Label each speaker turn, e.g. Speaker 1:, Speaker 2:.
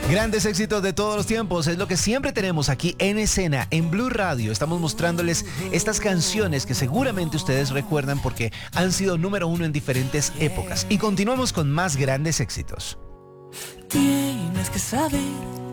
Speaker 1: Grandes éxitos de todos los tiempos es lo que siempre tenemos aquí en escena, en Blue Radio. Estamos mostrándoles estas canciones que seguramente ustedes recuerdan porque han sido número uno en diferentes épocas. Y continuamos con más grandes éxitos.
Speaker 2: Tienes que saber